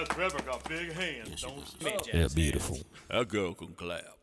That Velvet got big hands, don't she? Yeah, beautiful. That girl can clap.